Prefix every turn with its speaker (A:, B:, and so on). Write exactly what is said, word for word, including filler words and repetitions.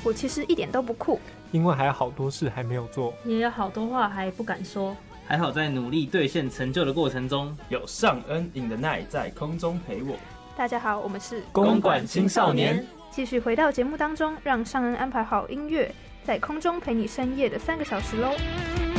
A: 我其实一点都不酷，
B: 因为还有好多事还没有做，
C: 也有好多话还不敢说。
D: 还好在努力兑现成就的过程中，
E: 有尚恩 in the night 在空中陪我。
A: 大家好，我们是
E: 公馆青少年，
A: 继续回到节目当中，让尚恩安排好音乐，在空中陪你深夜的三个小时喽。